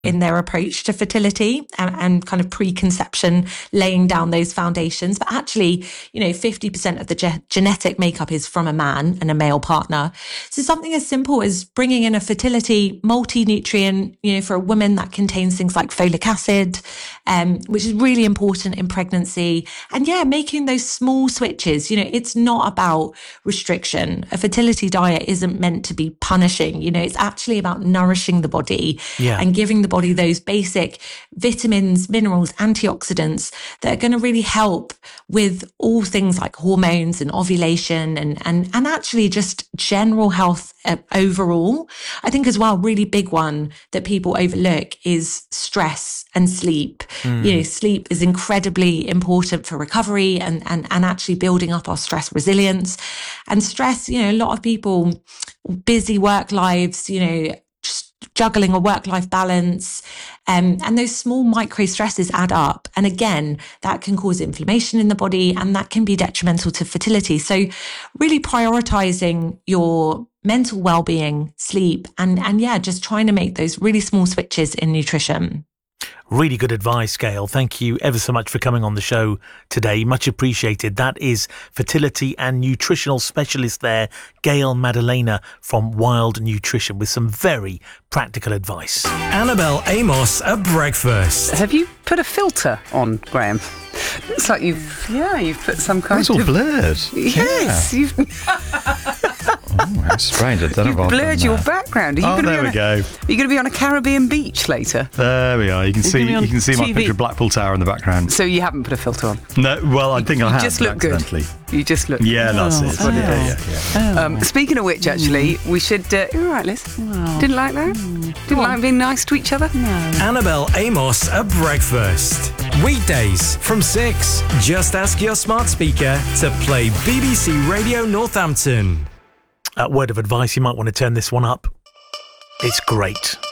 in their approach to fertility and kind of preconception, laying down those foundations. But actually, 50% of the genetic makeup is from a man and a male partner. So something as simple as bringing in a fertility multi-nutrient, for a woman that contains things like folic acid, which is really important in pregnancy. And making those small switches. It's not about restriction. A fertility diet isn't meant to be punishing. It's actually about nourishing the body and giving the body those basic vitamins, minerals, antioxidants that are going to really help with all things like hormones and ovulation and actually just general health overall. I think as well, really big one that people overlook is stress and sleep. Sleep is incredibly important for recovery and actually building up our stress resilience. And stress, a lot of people, busy work lives, juggling a work-life balance, and those small micro stresses add up. And again, that can cause inflammation in the body and that can be detrimental to fertility. So really prioritizing your mental well-being, sleep, and just trying to make those really small switches in nutrition. Really good advice, Gail. Thank you ever so much for coming on the show today. Much appreciated. That is fertility and nutritional specialist there, Gail Maddalena from Wild Nutrition, with some very practical advice. Annabelle Amos at breakfast. Have you put a filter on, Graham? Looks like you've put some kind of... It's all blurred. Yes. Yeah. That's strange. You've blurred your background. There we go. Are you going to be on a Caribbean beach later? There we are. You can see my picture of Blackpool Tower in the background. So you haven't put a filter on? No. Well, I think I have. You just look good. You just look. Yeah, that's it. Yeah. Speaking of which, actually, we should. You're right, Liz. Oh. Didn't like that? Didn't like being nice to each other? No. Annabelle Amos at breakfast. Weekdays from 6. Just ask your smart speaker to play BBC Radio Northampton. Word of advice, you might want to turn this one up. It's great.